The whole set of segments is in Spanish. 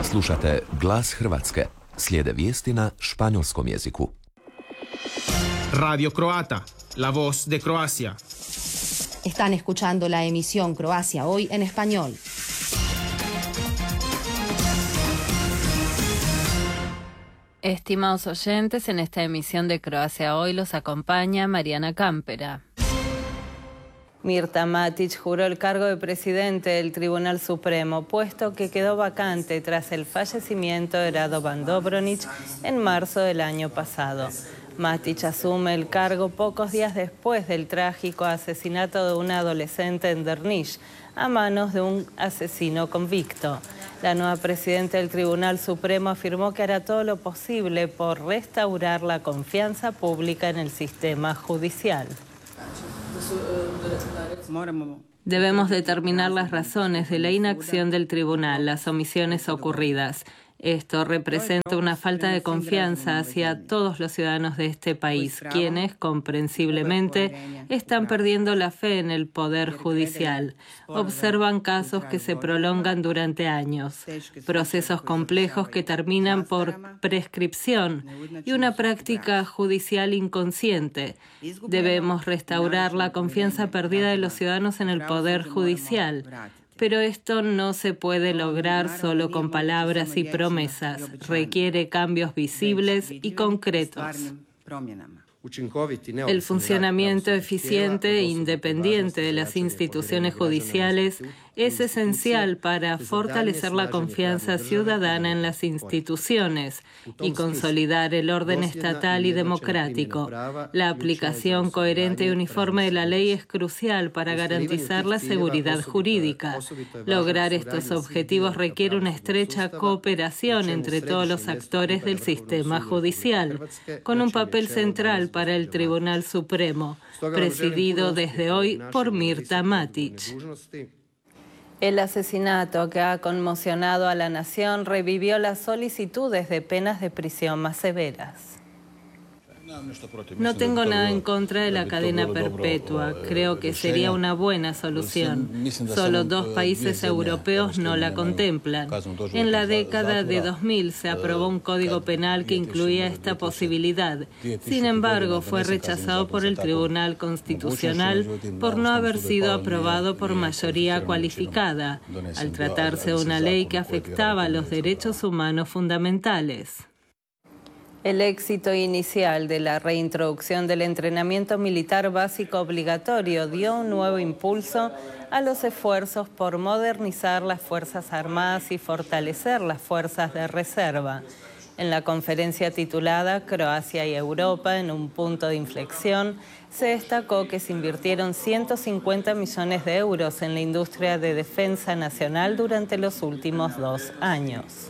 Slušate Glas Hrvatske. Slijede vijesti na španjolskom jeziku. Radio Croata, la voz de Croacia. Están escuchando la emisión Croacia Hoy en español. Estimados oyentes, en esta emisión de Croacia Hoy los acompaña Mariana Cámpera. Mirta Matić juró el cargo de presidente del Tribunal Supremo, puesto que quedó vacante tras el fallecimiento de Radovan Dobronić en marzo del año pasado. Matić asume el cargo pocos días después del trágico asesinato de una adolescente en Drniš a manos de un asesino convicto. La nueva presidenta del Tribunal Supremo afirmó que hará todo lo posible por restaurar la confianza pública en el sistema judicial. Debemos determinar las razones de la inacción del tribunal, las omisiones ocurridas. Esto representa una falta de confianza hacia todos los ciudadanos de este país, quienes, comprensiblemente, están perdiendo la fe en el poder judicial. Observan casos que se prolongan durante años, procesos complejos que terminan por prescripción y una práctica judicial inconsciente. Debemos restaurar la confianza perdida de los ciudadanos en el poder judicial. Pero esto no se puede lograr solo con palabras y promesas. Requiere cambios visibles y concretos. El funcionamiento eficiente e independiente de las instituciones judiciales es esencial para fortalecer la confianza ciudadana en las instituciones y consolidar el orden estatal y democrático. La aplicación coherente y uniforme de la ley es crucial para garantizar la seguridad jurídica. Lograr estos objetivos requiere una estrecha cooperación entre todos los actores del sistema judicial, con un papel central para el Tribunal Supremo, presidido desde hoy por Mirta Matić. El asesinato que ha conmocionado a la nación revivió las solicitudes de penas de prisión más severas. No tengo nada en contra de la cadena perpetua. Creo que sería una buena solución. Solo 2 países europeos no la contemplan. En la década de 2000 se aprobó un código penal que incluía esta posibilidad. Sin embargo, fue rechazado por el Tribunal Constitucional por no haber sido aprobado por mayoría cualificada, al tratarse de una ley que afectaba a los derechos humanos fundamentales. El éxito inicial de la reintroducción del entrenamiento militar básico obligatorio dio un nuevo impulso a los esfuerzos por modernizar las Fuerzas Armadas y fortalecer las fuerzas de reserva. En la conferencia titulada Croacia y Europa en un punto de inflexión, se destacó que se invirtieron 150 millones de euros en la industria de defensa nacional durante los últimos 2 años.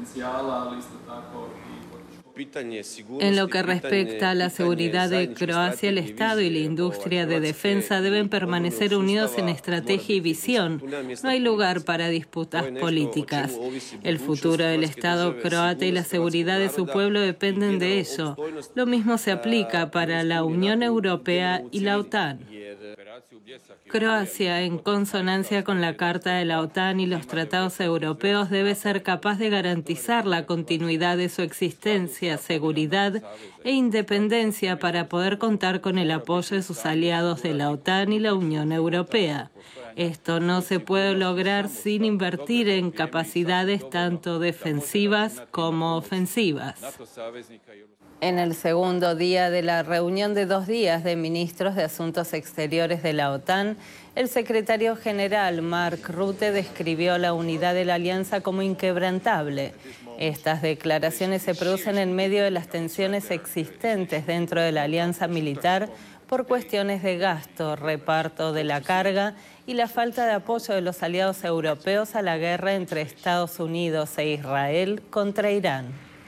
En lo que respecta a la seguridad de Croacia, el Estado y la industria de defensa deben permanecer unidos en estrategia y visión. No hay lugar para disputas políticas. El futuro del Estado croata y la seguridad de su pueblo dependen de ello. Lo mismo se aplica para la Unión Europea y la OTAN. Croacia, en consonancia con la Carta de la OTAN y los tratados europeos, debe ser capaz de garantizar la continuidad de su existencia, seguridad e independencia para poder contar con el apoyo de sus aliados de la OTAN y la Unión Europea. Esto no se puede lograr sin invertir en capacidades tanto defensivas como ofensivas. En el segundo día de la reunión de 2 días de ministros de Asuntos Exteriores de la OTAN, el secretario general Mark Rutte describió la unidad de la alianza como inquebrantable. Estas declaraciones se producen en medio de las tensiones existentes dentro de la alianza militar por cuestiones de gasto, reparto de la carga y la falta de apoyo de los aliados europeos a la guerra entre Estados Unidos e Israel contra Irán.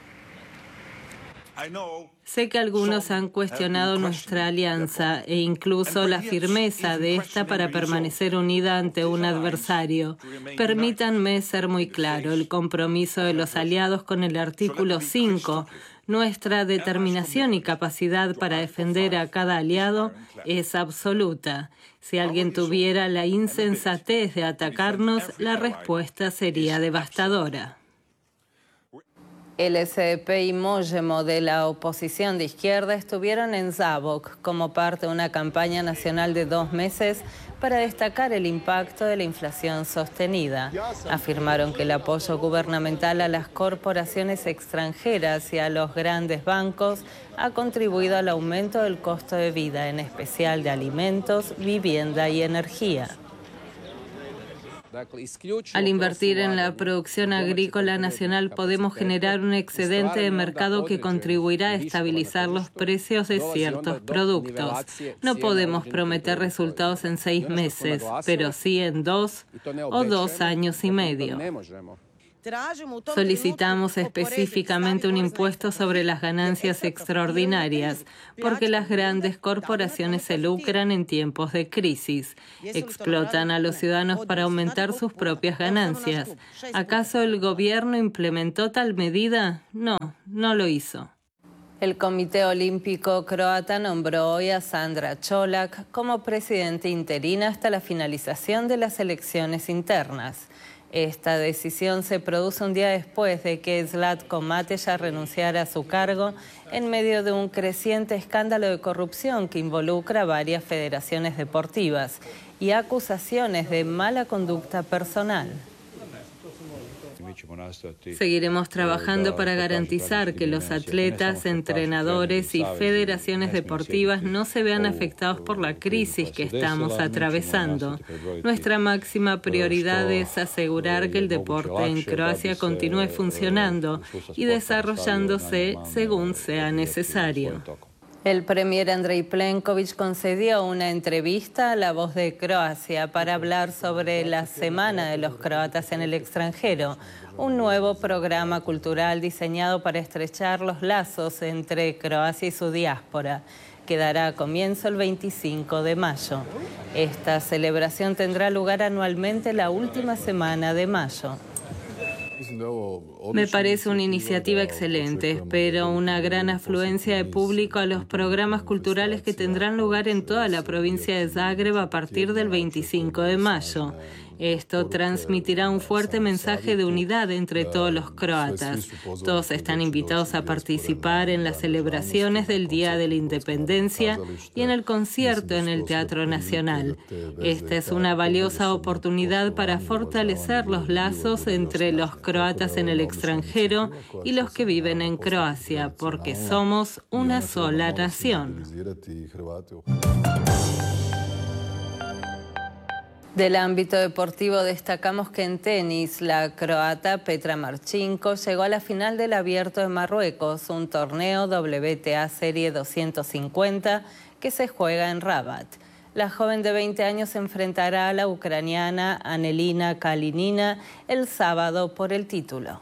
Sé que algunos han cuestionado nuestra alianza e incluso la firmeza de esta para permanecer unida ante un adversario. Permítanme ser muy claro, el compromiso de los aliados con el artículo 5, nuestra determinación y capacidad para defender a cada aliado es absoluta. Si alguien tuviera la insensatez de atacarnos, la respuesta sería devastadora. El SDP y Možemo de la oposición de izquierda estuvieron en Zábok como parte de una campaña nacional de 2 meses para destacar el impacto de la inflación sostenida. Afirmaron que el apoyo gubernamental a las corporaciones extranjeras y a los grandes bancos ha contribuido al aumento del costo de vida, en especial de alimentos, vivienda y energía. Al invertir en la producción agrícola nacional podemos generar un excedente de mercado que contribuirá a estabilizar los precios de ciertos productos. No podemos prometer resultados en 6 meses, pero sí en 2 o 2 años y medio. Solicitamos específicamente un impuesto sobre las ganancias extraordinarias, porque las grandes corporaciones se lucran en tiempos de crisis. Explotan a los ciudadanos para aumentar sus propias ganancias. ¿Acaso el gobierno implementó tal medida? No, no lo hizo. El Comité Olímpico Croata nombró hoy a Sandra Čolak como presidenta interina hasta la finalización de las elecciones internas. Esta decisión se produce un día después de que Zlatko Mateja renunciara a su cargo en medio de un creciente escándalo de corrupción que involucra a varias federaciones deportivas y acusaciones de mala conducta personal. Seguiremos trabajando para garantizar que los atletas, entrenadores y federaciones deportivas no se vean afectados por la crisis que estamos atravesando. Nuestra máxima prioridad es asegurar que el deporte en Croacia continúe funcionando y desarrollándose según sea necesario. El premier Andrej Plenković concedió una entrevista a La Voz de Croacia para hablar sobre la Semana de los Croatas en el extranjero, un nuevo programa cultural diseñado para estrechar los lazos entre Croacia y su diáspora, que dará comienzo el 25 de mayo. Esta celebración tendrá lugar anualmente la última semana de mayo. Me parece una iniciativa excelente. Espero una gran afluencia de público a los programas culturales que tendrán lugar en toda la provincia de Zagreb a partir del 25 de mayo. Esto transmitirá un fuerte mensaje de unidad entre todos los croatas. Todos están invitados a participar en las celebraciones del Día de la Independencia y en el concierto en el Teatro Nacional. Esta es una valiosa oportunidad para fortalecer los lazos entre los croatas en el extranjero y los que viven en Croacia, porque somos una sola nación. Del ámbito deportivo destacamos que en tenis, la croata Petra Marchenko llegó a la final del Abierto de Marruecos, un torneo WTA Serie 250 que se juega en Rabat. La joven de 20 años se enfrentará a la ucraniana Anelina Kalinina el sábado por el título.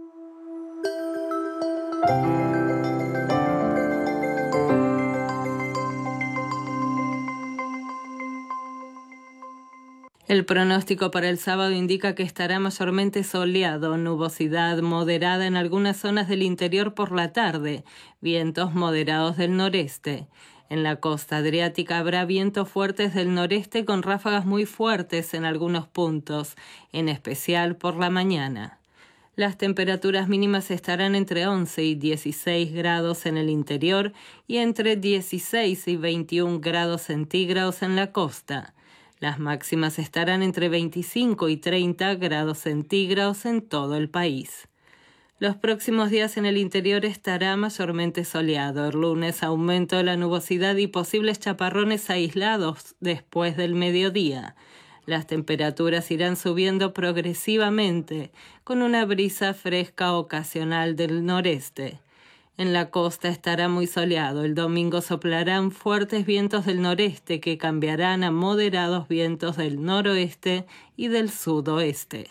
El pronóstico para el sábado indica que estará mayormente soleado, nubosidad moderada en algunas zonas del interior por la tarde, vientos moderados del noreste. En la costa adriática habrá vientos fuertes del noreste con ráfagas muy fuertes en algunos puntos, en especial por la mañana. Las temperaturas mínimas estarán entre 11 y 16 grados en el interior y entre 16 y 21 grados centígrados en la costa. Las máximas estarán entre 25 y 30 grados centígrados en todo el país. Los próximos días en el interior estará mayormente soleado. El lunes aumento de la nubosidad y posibles chaparrones aislados después del mediodía. Las temperaturas irán subiendo progresivamente con una brisa fresca ocasional del noreste. En la costa estará muy soleado. El domingo soplarán fuertes vientos del noreste que cambiarán a moderados vientos del noroeste y del sudoeste.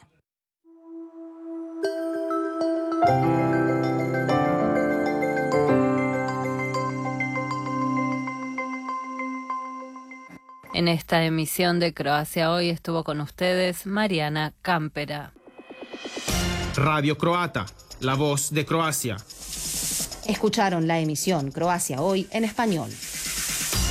En esta emisión de Croacia Hoy estuvo con ustedes Mariana Campera. Radio Croata, la voz de Croacia. Escucharon la emisión Croacia Hoy en español.